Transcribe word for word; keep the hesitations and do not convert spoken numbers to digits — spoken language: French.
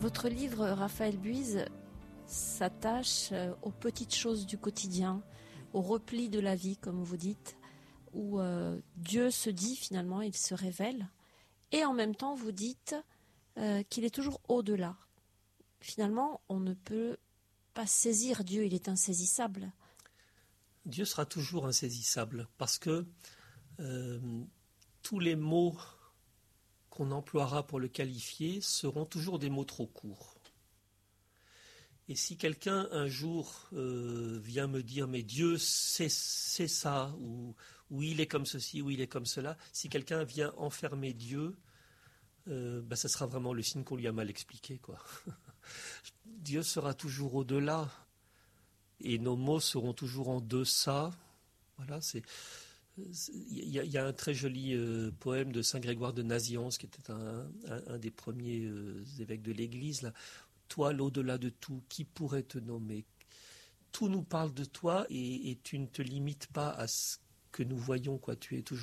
Votre livre, Raphaël Buise, s'attache aux petites choses du quotidien, au repli de la vie, comme vous dites, où euh, Dieu se dit finalement, il se révèle, et en même temps vous dites euh, qu'il est toujours au-delà. Finalement, on ne peut pas saisir Dieu, il est insaisissable. Dieu sera toujours insaisissable, parce que euh, tous les mots qu'on emploiera pour le qualifier seront toujours des mots trop courts. Et si quelqu'un un jour euh, vient me dire « mais Dieu c'est, c'est ça » ou, ou « il est comme ceci » ou « il est comme cela », si quelqu'un vient enfermer Dieu, euh, ben, ça sera vraiment le signe qu'on lui a mal expliqué, quoi. Dieu sera toujours au-delà et nos mots seront toujours en deçà. Voilà, c'est... Il y, y a un très joli euh, poème de Saint Grégoire de Nazianze, qui était un, un, un des premiers euh, évêques de l'Église, là. Toi, l'au-delà de tout, qui pourrait te nommer ? Tout nous parle de toi et, et tu ne te limites pas à ce que nous voyons, quoi. Tu es toujours